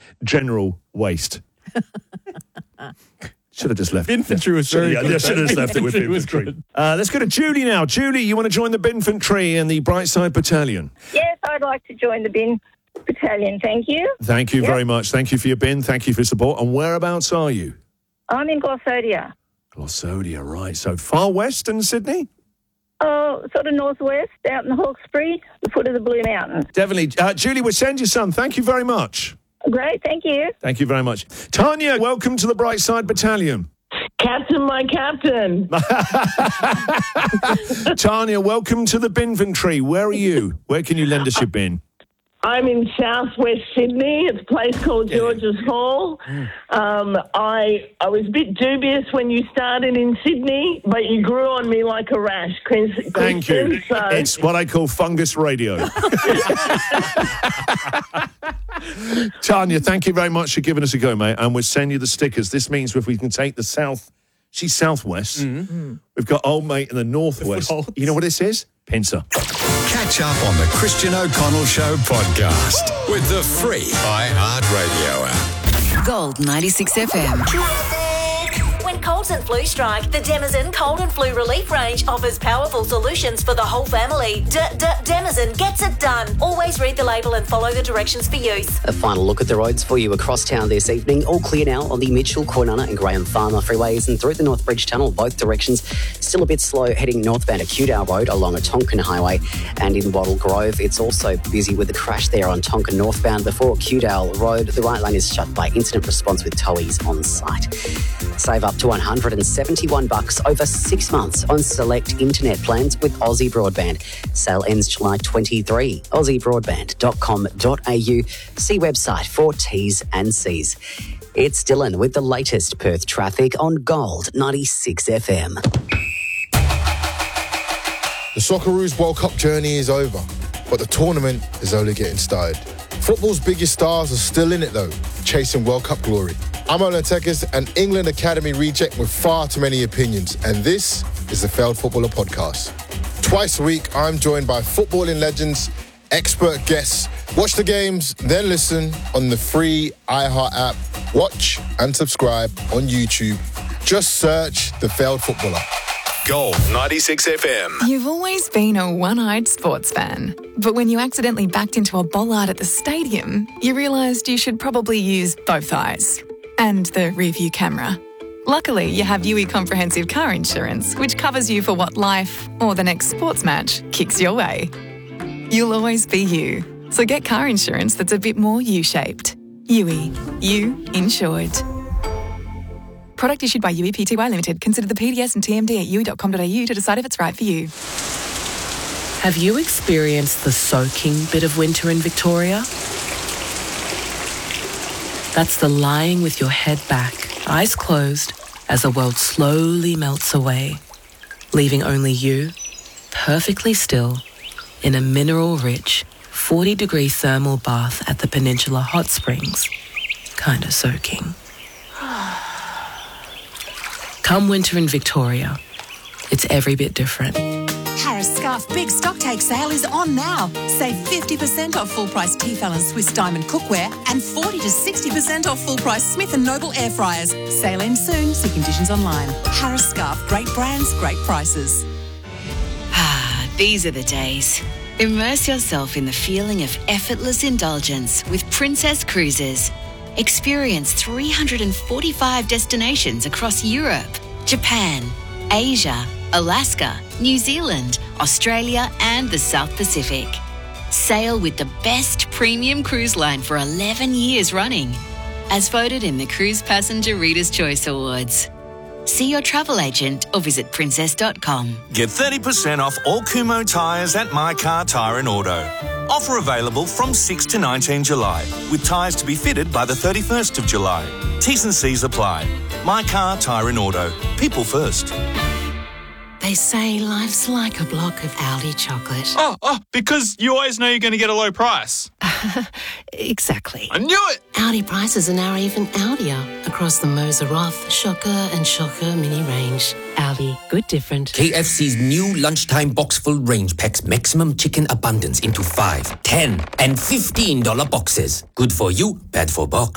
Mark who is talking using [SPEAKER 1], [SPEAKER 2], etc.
[SPEAKER 1] general waste. Should have just left.
[SPEAKER 2] Infantry was very good.
[SPEAKER 1] Yeah, should have just left it with infantry. Let's go to Julie now. Julie, you want to join the Binfantry and the Brightside Battalion?
[SPEAKER 3] Yes, I'd like to join the Bin Battalion. Thank you.
[SPEAKER 1] Thank you very much. Thank you for your bin. Thank you for your support. And whereabouts are you?
[SPEAKER 3] I'm in Glossodia.
[SPEAKER 1] Glossodia, right. So far west in Sydney?
[SPEAKER 3] Oh, sort of northwest, out in the Hawkesbury, the foot of the Blue Mountains.
[SPEAKER 1] Definitely. Julie, we'll send you some. Thank you very much.
[SPEAKER 3] Great, thank you.
[SPEAKER 1] Thank you very much. Tanya, welcome to the Brightside Battalion.
[SPEAKER 4] Captain, my captain.
[SPEAKER 1] Tanya, welcome to the Binfantry. Where are you? Where can you lend us your bin?
[SPEAKER 4] I'm in southwest Sydney. It's a place called George's Hall. I was a bit dubious when you started in Sydney, but you grew on me like a rash, Kristen.
[SPEAKER 1] Thank you.
[SPEAKER 4] So.
[SPEAKER 1] It's what I call fungus radio. Tanya, thank you very much for giving us a go, mate. And we'll send you the stickers. This means if we can take the south, she's southwest. Mm-hmm. We've got old mate in the northwest. You know what this is? Pincer.
[SPEAKER 5] Catch up on the Christian O'Connell Show podcast with the free iHeartRadio app.
[SPEAKER 6] Gold 96 FM.
[SPEAKER 7] When colds and flu strike, the Denizen Cold and Flu Relief Range offers powerful solutions for the whole family. Denizen gets it done. Always read the label and follow the directions for use.
[SPEAKER 8] A final look at the roads for you across town this evening. All clear now on the Mitchell, Coronana and Graham Farmer freeways and through the Northbridge Tunnel, both directions. Still a bit slow heading northbound at Kewdale Road along a Tonkin Highway, and in Wattle Grove it's also busy with a crash there on Tonkin northbound before Kewdale Road. The right lane is shut by incident response with towies on site. Save up to $171 over 6 months on select internet plans with Aussie Broadband. Sale ends July 23. AussieBroadband.com.au. See website for T's and C's. It's Dylan with the latest Perth traffic on Gold 96 FM.
[SPEAKER 9] The Socceroos World Cup journey is over, but the tournament is only getting started. Football's biggest stars are still in it though, chasing World Cup glory. I'm Olan Tekis, an England Academy reject with far too many opinions, and this is the Failed Footballer Podcast. Twice a week, I'm joined by footballing legends, expert guests. Watch the games, then listen on the free iHeart app. Watch and subscribe on YouTube. Just search The Failed Footballer.
[SPEAKER 5] Gold 96 FM.
[SPEAKER 10] You've always been a one-eyed sports fan, but when you accidentally backed into a bollard at the stadium, you realised you should probably use both eyes. And the rear-view camera. Luckily, you have UE Comprehensive Car Insurance, which covers you for what life, or the next sports match, kicks your way. You'll always be you. So get car insurance that's a bit more U-shaped. UE. You insured. Product issued by UE Pty Limited. Consider the PDS and TMD at UE.com.au to decide if it's right for you.
[SPEAKER 11] Have you experienced the soaking bit of winter in Victoria? That's the lying with your head back, eyes closed, as the world slowly melts away, leaving only you, perfectly still, in a mineral-rich, 40-degree thermal bath at the Peninsula Hot Springs, kinda soaking. Come winter in Victoria, it's every bit different.
[SPEAKER 12] Harris Scarf Big Stocktake Sale is on now. Save 50% off full-price Tefal and Swiss Diamond cookware and 40 to 60% off full-price Smith & Noble air fryers. Sale ends soon. See conditions online. Harris Scarf. Great brands, great prices.
[SPEAKER 6] These are the days. Immerse yourself in the feeling of effortless indulgence with Princess Cruises. Experience 345 destinations across Europe, Japan, Asia, Alaska, New Zealand, Australia and the South Pacific. Sail with the best premium cruise line for 11 years running, as voted in the Cruise Passenger Reader's Choice Awards. See your travel agent or visit princess.com.
[SPEAKER 13] Get 30% off all Kumho tyres at My Car Tyre & Auto. Offer available from 6 to 19 July, with tyres to be fitted by the 31st of July. T's and C's apply. My Car Tyre & Auto. People first.
[SPEAKER 14] They say life's like a block of Aldi chocolate.
[SPEAKER 2] Oh, because you always know you're going to get a low price.
[SPEAKER 14] Exactly.
[SPEAKER 2] I knew it!
[SPEAKER 14] Aldi prices are now even Aldier across the Moser Roth, Shocker and Shocker mini range. Aldi, good different.
[SPEAKER 15] KFC's new lunchtime box full range packs maximum chicken abundance into $5, $10 and $15 boxes. Good for you, bad for box.